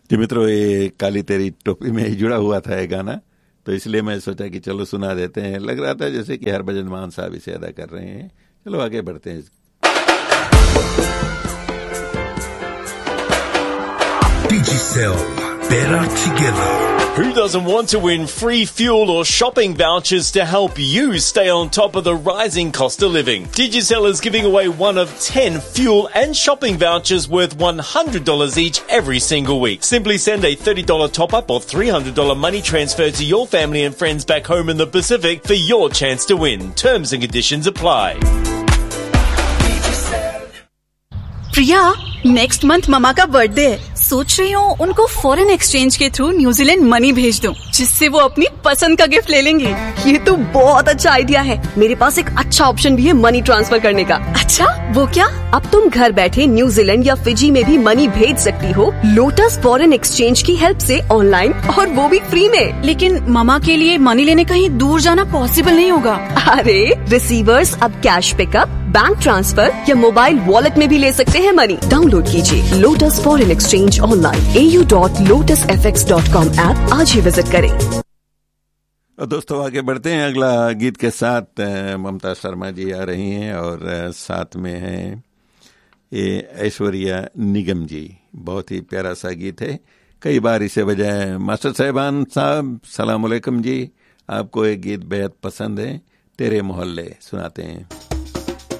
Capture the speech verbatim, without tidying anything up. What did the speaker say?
जी मित्रों, ये काली तेरी टोपी में ही जुड़ा हुआ था ये गाना, तो इसलिए मैं सोचा कि चलो सुना देते हैं। लग रहा था जैसे कि हरभजन मान साहब इसे अदा कर रहे हैं। चलो आगे बढ़ते हैं। Digicel, better together. Who doesn't want to win free fuel or shopping vouchers to help you stay on top of the rising cost of living? Digicel is giving away one of ten fuel and shopping vouchers worth one hundred dollars each every single week. Simply send a thirty dollars top-up or three hundred dollars money transfer to your family and friends back home in the Pacific for your chance to win. Terms and conditions apply. Priya, next month mama का birthday है। सोच रही हूँ उनको foreign exchange के through New Zealand money भेज दूँ, जिससे वो अपनी पसंद का गिफ्ट ले लेंगी। ये तो बहुत अच्छा आइडिया है। मेरे पास एक अच्छा ऑप्शन भी है मनी ट्रांसफर करने का। अच्छा, वो क्या? अब तुम घर बैठे न्यूजीलैंड या फिजी में भी मनी भेज सकती हो लोटस फॉरेन एक्सचेंज की हेल्प से ऑनलाइन, और वो भी फ्री में। लेकिन ममा के लिए मनी लेने कहीं दूर जाना पॉसिबल नहीं होगा। अरे रिसीवर्स अब कैश पिकअप, बैंक ट्रांसफर या मोबाइल वॉलेट में भी ले सकते हैं मनी। डाउनलोड कीजिए लोटस फॉरेन एक्सचेंज ऑनलाइन ए U dot lotus F x dot com app आज ही विजिट करें। और दोस्तों आगे बढ़ते हैं अगला गीत के साथ। ममता शर्मा जी आ रही हैं और साथ में हैं ये ऐश्वर्या निगम जी। बहुत ही प्यारा सा गीत है, कई बार इसे बजाया। मास्टर साहिबान साहब सलाम अलैकुम जी, आपको ये गीत बेहद पसंद है, तेरे मोहल्ले सुनाते हैं।